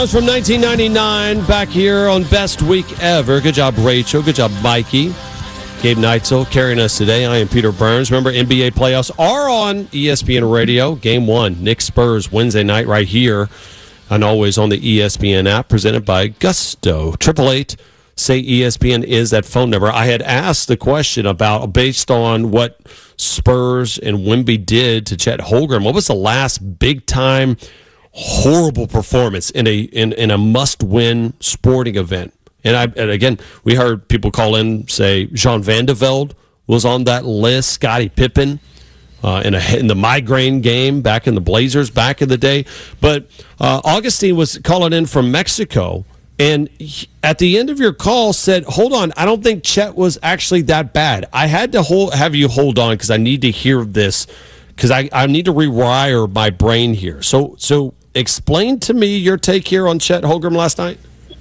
From 1999, back here on Best Week Ever. Good job, Rachel. Good job, Mikey. Gabe Neitzel carrying us today. I am Peter Burns. Remember, NBA playoffs are on ESPN Radio. Game 1, Knicks Spurs, Wednesday night right here. And always on the ESPN app, presented by Gusto. 888 say ESPN is that phone number. I had asked the question about, based on what Spurs and Wemby did to Chet Holmgren, what was the last big-time horrible performance in a must-win sporting event? And again, we heard people call in, say, Jean Van de Velde was on that list, Scottie Pippen in the migraine game back in the Blazers back in the day. But Augustine was calling in from Mexico, and at the end of your call said, hold on, I don't think Chet was actually that bad. I had to have you hold on because I need to hear this, because I need to rewire my brain here. So explain to me your take here on Chet Holmgren last night.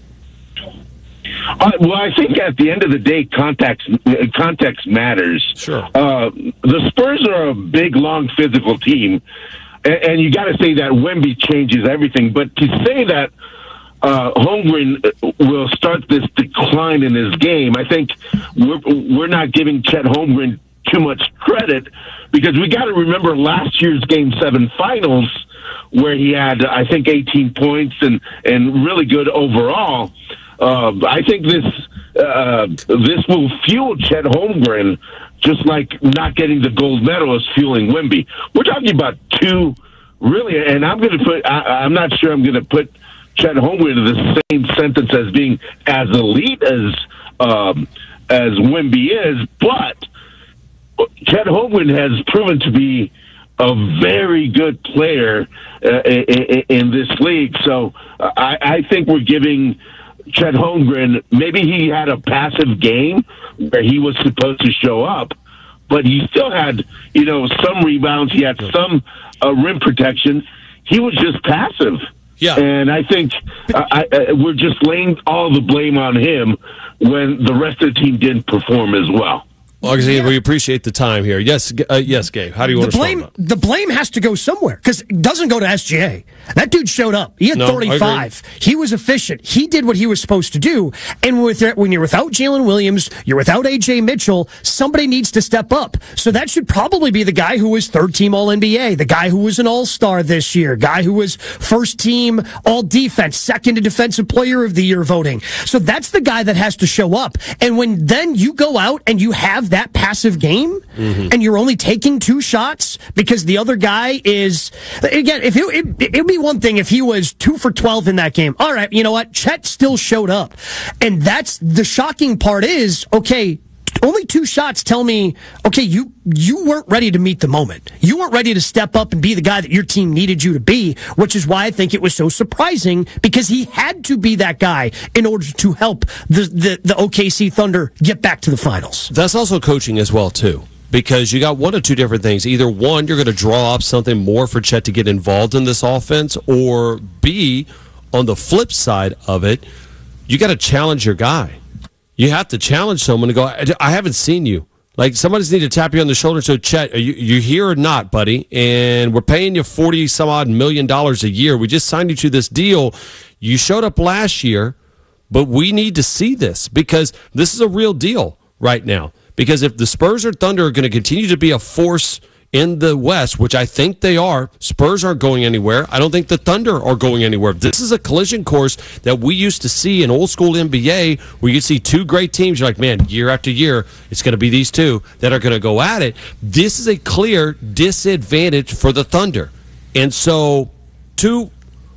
Well, I think at the end of the day, context matters. Sure. The Spurs are a big, long, physical team, and you got to say that Wemby changes everything. But to say that Holmgren will start this decline in his game, I think we're not giving Chet Holmgren too much credit, because we got to remember last year's Game 7 finals, where he had, I think, 18 points and really good overall. I think this will fuel Chet Holmgren, just like not getting the gold medal is fueling Wemby. We're talking about two really, and I'm not sure I'm going to put Chet Holmgren in the same sentence as being as elite as Wemby is, but Chet Holmgren has proven to be a very good player in this league. So I think we're giving Chet Holmgren, maybe he had a passive game where he was supposed to show up, but he still had, some rebounds. He had some rim protection. He was just passive. Yeah. And I think we're just laying all the blame on him when the rest of the team didn't perform as well. Augustine, we appreciate the time here. Yes, Gabe. How do you want to start? The blame has to go somewhere, because it doesn't go to SGA. That dude showed up. He had 35. He was efficient. He did what he was supposed to do. And when you're without Jalen Williams, you're without A.J. Mitchell, somebody needs to step up. So that should probably be the guy who was third-team All-NBA, the guy who was an All-Star this year, guy who was first-team All-Defense, second to Defensive Player of the Year voting. So that's the guy that has to show up. And when then you go out and you have that passive game, and you're only taking 2 shots because the other guy is, again, if it'd be one thing if he was 2 for 12 in that game. All right, you know what? Chet still showed up. And that's the shocking part is, okay, only 2 shots tell me, okay, you weren't ready to meet the moment. You weren't ready to step up and be the guy that your team needed you to be, which is why I think it was so surprising, because he had to be that guy in order to help the OKC Thunder get back to the finals. That's also coaching as well, too, because you got one of two different things. Either one, you're going to draw up something more for Chet to get involved in this offense, or B, on the flip side of it, you got to challenge your guy. You have to challenge someone to go, I haven't seen you. Like, somebody's need to tap you on the shoulder and say, Chet, are you here or not, buddy? And we're paying you $40-some-odd million a year. We just signed you to this deal. You showed up last year, but we need to see this, because this is a real deal right now. Because if the Spurs or Thunder are going to continue to be a force in the West, which I think they are, Spurs aren't going anywhere. I don't think the Thunder are going anywhere. This is a collision course that we used to see in old school NBA, where you see 2 great teams. You're like, man, year after year, it's going to be these 2 that are going to go at it. This is a clear disadvantage for the Thunder. And so, to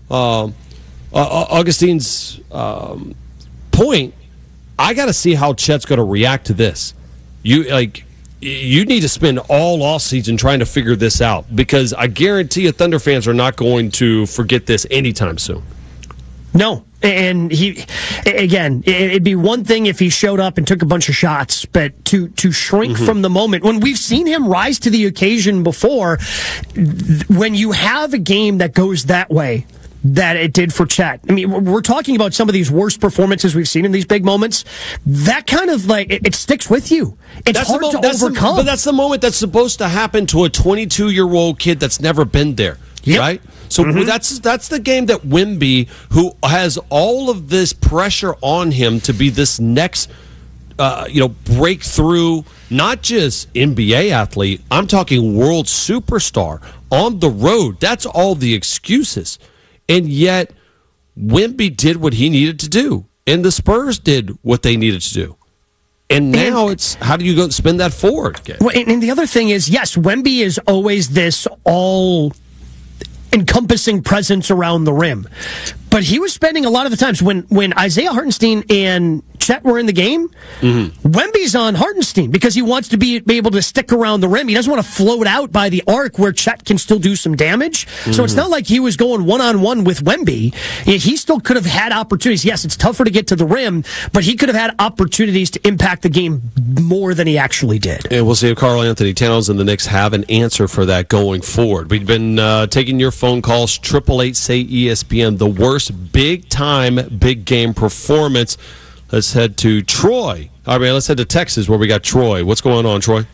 Augustine's point, I got to see how Chet's going to react to this. You need to spend all offseason trying to figure this out, because I guarantee you Thunder fans are not going to forget this anytime soon. No. And it'd be one thing if he showed up and took a bunch of shots, but to shrink from the moment, when we've seen him rise to the occasion before, when you have a game that goes that way, that it did for Chet. I mean, we're talking about some of these worst performances we've seen in these big moments. That kind of, like, it sticks with you. It's hard to overcome. But that's the moment that's supposed to happen to a 22-year-old kid that's never been there, right? So that's the game that Wemby, who has all of this pressure on him to be this next breakthrough, not just NBA athlete, I'm talking world superstar on the road. That's all the excuses. And yet Wemby did what he needed to do, and the Spurs did what they needed to do. And now it's, how do you go spin that forward? Well, and the other thing is, yes, Wemby is always this all-encompassing presence around the rim. But he was spending a lot of the times when Isaiah Hartenstein and Chet were in the game, Wemby's on Hartenstein because he wants to be able to stick around the rim. He doesn't want to float out by the arc where Chet can still do some damage. So it's not like he was going one-on-one with Wemby. He still could have had opportunities. Yes, it's tougher to get to the rim, but he could have had opportunities to impact the game more than he actually did. And we'll see if Karl Anthony Towns and the Knicks have an answer for that going forward. We've been taking your phone calls, 888-SAY-ESPN, the worst big-time, big-game performance. Let's head to Troy. All right, let's head to Texas where we got Troy. What's going on, Troy?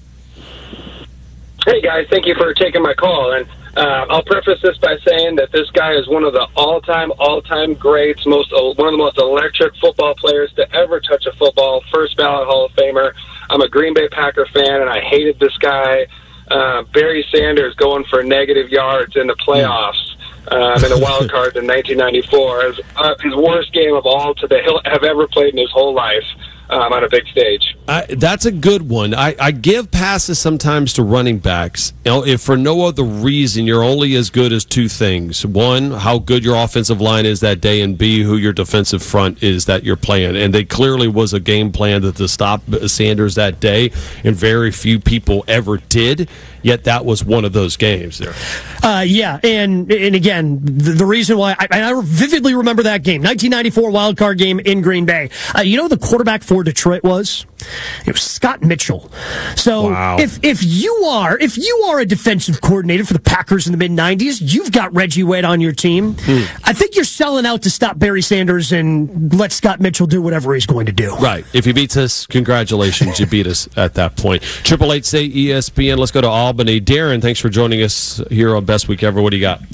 Hey, guys. Thank you for taking my call. And I'll preface this by saying that this guy is one of the all-time greats, one of the most electric football players to ever touch a football, first ballot Hall of Famer. I'm a Green Bay Packer fan, and I hated this guy. Barry Sanders going for negative yards in the playoffs. In the wild card in 1994, his worst game of all he'll have ever played in his whole life on a big stage. That's a good one. I give passes sometimes to running backs. If for no other reason, you're only as good as two things. One, how good your offensive line is that day, and B, who your defensive front is that you're playing. And they clearly was a game plan to stop Sanders that day, and very few people ever did. Yet that was one of those games there. Yeah, and again, the reason why I vividly remember that game, 1994 wild card game in Green Bay. You know who the quarterback for Detroit was? It was Scott Mitchell. So wow. if you are a defensive coordinator for the Packers in the mid 90s, you've got Reggie White on your team. I think you're selling out to stop Barry Sanders and let Scott Mitchell do whatever he's going to do. Right. If he beats us, congratulations, you beat us at that point. 888-SAY-ESPN. Let's go to Albany. Darren, thanks for joining us here on Best Week Ever. What do you got?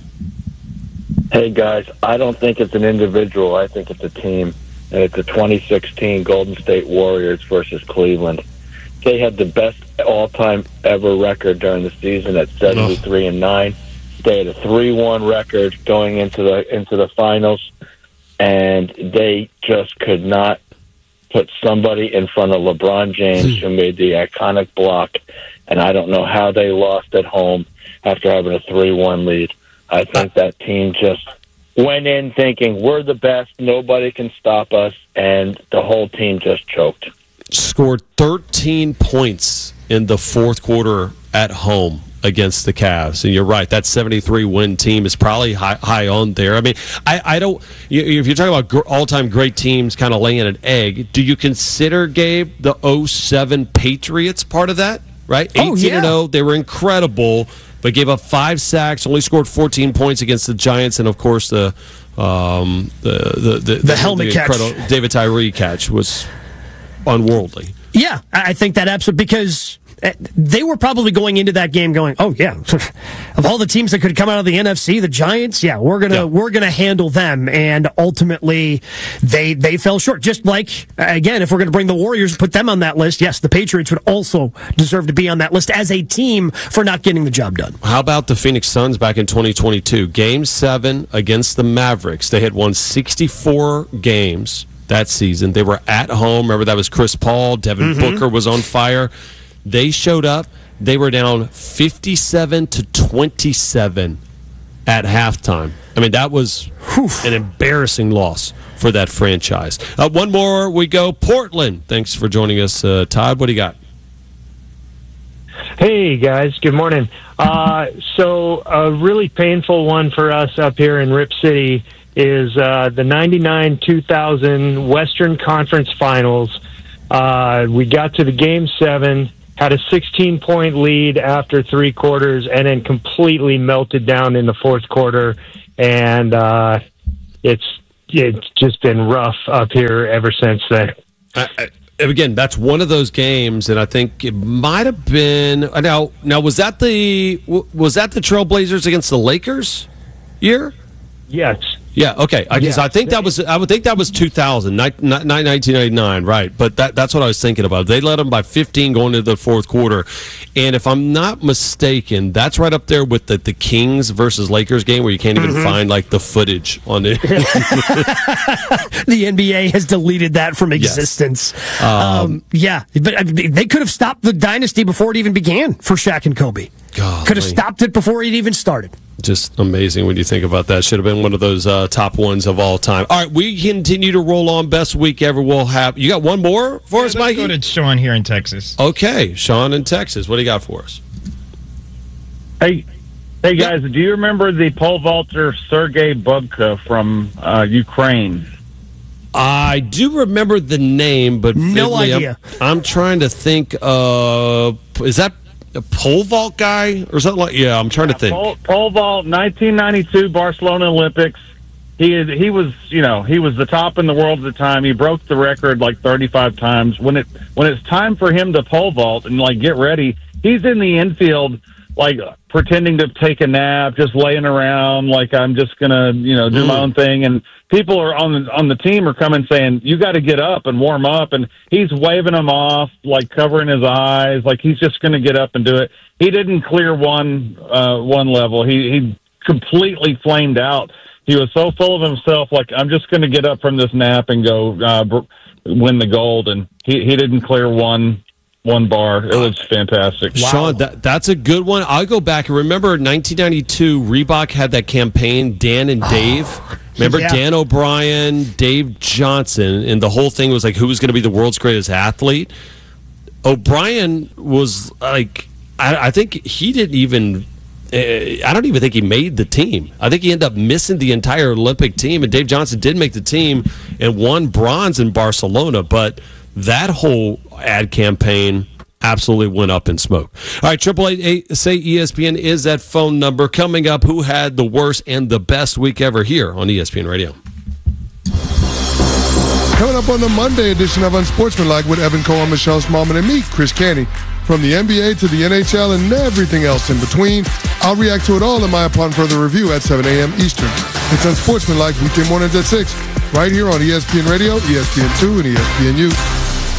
Hey, guys, I don't think it's an individual. I think it's a team. And it's the 2016 Golden State Warriors versus Cleveland. They had the best all-time ever record during the season at 73-9. They had a 3-1 record going into the finals, and they just could not put somebody in front of LeBron James who made the iconic block. And I don't know how they lost at home after having a 3-1 lead. I think that team just went in thinking, we're the best, nobody can stop us, and the whole team just choked. Scored 13 points in the fourth quarter at home against the Cavs. And you're right, that 73-win team is probably high on there. I mean, I don't... If you're talking about all-time great teams kind of laying an egg, do you consider, Gabe, the 07 Patriots part of that? Right? 18-0, they were incredible, but gave up 5 sacks, only scored 14 points against the Giants, and of course the helmet catch, David Tyree catch was unworldly. Yeah, I think that absolutely, because they were probably going into that game going, oh yeah, of all the teams that could come out of the NFC, the Giants, we're gonna handle them, and ultimately they fell short. Just like, again, if we're gonna bring the Warriors and put them on that list, yes, the Patriots would also deserve to be on that list as a team for not getting the job done. How about the Phoenix Suns back in 2022? Game 7 against the Mavericks. They had won 64 games that season. They were at home. Remember, that was Chris Paul. Devin Booker was on fire. They showed up. They were down 57-27 at halftime. I mean, that was an embarrassing loss for that franchise. One more we go. Portland. Thanks for joining us, Todd. What do you got? Hey, guys. Good morning. So a really painful one for us up here in Rip City is the 99-2000 Western Conference Finals. We got to the Game 7, had a 16-point lead after 3 quarters, and then completely melted down in the fourth quarter. And it's just been rough up here ever since then. Again, that's one of those games, and I think it might have been now. Was that the Trailblazers against the Lakers? year? Yes. Yeah, okay. I think that was 2000, 1999, right? But that's what I was thinking about. They led them by 15 going into the fourth quarter, and if I'm not mistaken, that's right up there with the Kings versus Lakers game where you can't even find like the footage on it. The NBA has deleted that from existence. Yes. But they could have stopped the dynasty before it even began for Shaq and Kobe. Could have stopped it before it even started. Just amazing when you think about that. Should have been one of those top ones of all time. All right, we continue to roll on. Best week ever. We'll have. You got one more for us, Mikey? Let's go to Sean here in Texas. Okay, Sean in Texas. What do you got for us? Hey guys, do you remember the pole vaulter Sergei Bubka from Ukraine? I do remember the name, but no idea. I'm trying to think. Is that a pole vault guy or something like? Yeah, I'm trying to think. Pole vault, 1992 Barcelona Olympics. He was the top in the world at the time. He broke the record like 35 times. When it's time for him to pole vault and like get ready, he's in the infield like pretending to take a nap, just laying around like I'm just gonna do my own thing. And people are on the team are coming saying you got to get up and warm up, and he's waving them off, like covering his eyes, like he's just going to get up and do it. He didn't clear one level. He completely flamed out. He was so full of himself, like I'm just going to get up from this nap and go win the gold, and he didn't clear one bar. It was fantastic. Wow. Sean, that's a good one. I'll go back and remember 1992, Reebok had that campaign, Dan and Dave. Remember Dan O'Brien, Dave Johnson, and the whole thing was like who was going to be the world's greatest athlete. O'Brien was like, I think he didn't even, I don't even think he made the team. I think he ended up missing the entire Olympic team, and Dave Johnson did make the team and won bronze in Barcelona, but that whole ad campaign absolutely went up in smoke. All right, 888-SAY-ESPN is that phone number. Coming up, who had the worst and the best week ever here on ESPN Radio? Coming up on the Monday edition of Unsportsmanlike with Evan Cohen, Michelle Smallman, and me, Chris Canty. From the NBA to the NHL and everything else in between, I'll react to it all in my upon further review at 7 a.m. Eastern. It's Unsportsmanlike weekday mornings at 6, right here on ESPN Radio, ESPN2, and ESPNU.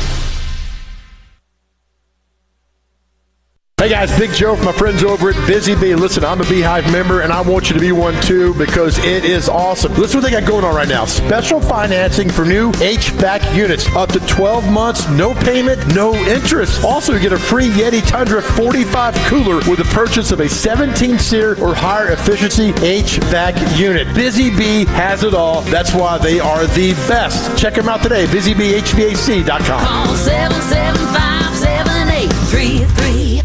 Hey guys, Big Joe from my friends over at Busy Bee. Listen, I'm a Beehive member, and I want you to be one too because it is awesome. Listen what they got going on right now. Special financing for new HVAC units. Up to 12 months, no payment, no interest. Also, you get a free Yeti Tundra 45 cooler with the purchase of a 17-SEER or higher efficiency HVAC unit. Busy Bee has it all. That's why they are the best. Check them out today, busybeehvac.com. Call 775-7833.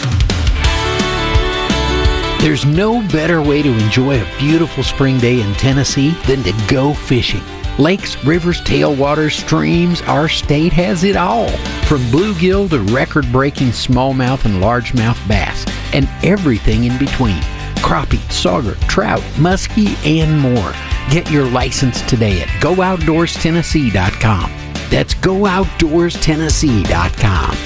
There's no better way to enjoy a beautiful spring day in Tennessee than to go fishing. Lakes, rivers, tailwaters, streams, our state has it all. From bluegill to record-breaking smallmouth and largemouth bass, and everything in between. Crappie, sauger, trout, muskie, and more. Get your license today at GoOutdoorsTennessee.com. That's GoOutdoorsTennessee.com.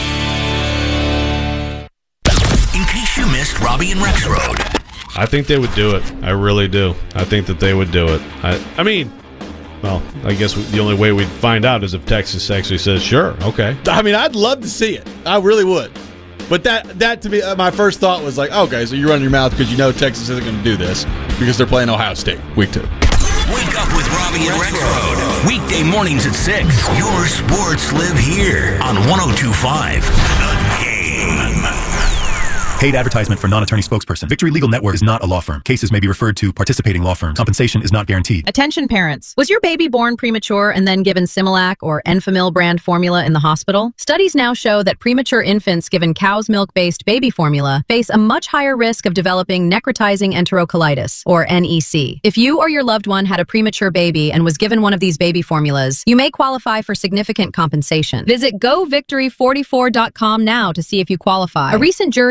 You missed Robbie and Rex Road. I think they would do it. I really do. I think that they would do it. I mean, well, I guess the only way we'd find out is if Texas actually says, sure, okay. I mean, I'd love to see it. I really would. But that to me, my first thought was like, okay, so you're running your mouth because you know Texas isn't going to do this because they're playing Ohio State week 2. Wake up with Robbie and Rex Road. Weekday mornings at 6. Your sports live here on 102.5 The Game. Paid advertisement for non-attorney spokesperson. Victory Legal Network is not a law firm. Cases may be referred to participating law firms. Compensation is not guaranteed. Attention parents. Was your baby born premature and then given Similac or Enfamil brand formula in the hospital? Studies now show that premature infants given cow's milk-based baby formula face a much higher risk of developing necrotizing enterocolitis, or NEC. If you or your loved one had a premature baby and was given one of these baby formulas, you may qualify for significant compensation. Visit govictory44.com now to see if you qualify. A recent jury awarded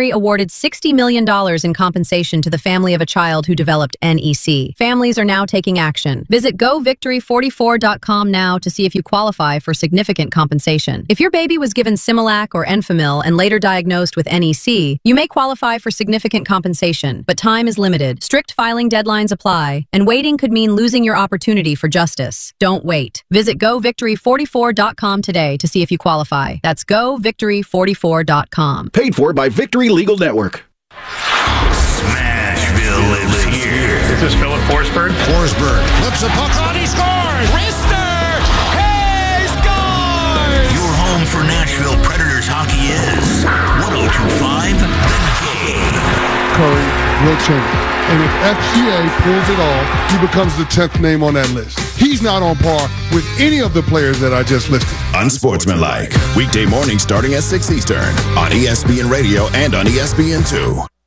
awarded $60 million in compensation to the family of a child who developed NEC. Families are now taking action. Visit govictory44.com now to see if you qualify for significant compensation. If your baby was given Similac or Enfamil and later diagnosed with NEC, you may qualify for significant compensation, but time is limited. Strict filing deadlines apply, and waiting could mean losing your opportunity for justice. Don't wait. Visit govictory44.com today to see if you qualify. That's govictory44.com. Paid for by Victory Legal Network. Smashville lives here. This is Philip Forsberg. Forsberg flips a puck on, he scores! Rister! Hey, scores! Your home for Nashville Predators hockey is 102.5 The Game. Curry, Will Chamberlain. And if FGA pulls it off, he becomes the 10th name on that list. He's not on par with any of the players that I just listed. Unsportsmanlike. Weekday morning starting at 6 Eastern on ESPN Radio and on ESPN2.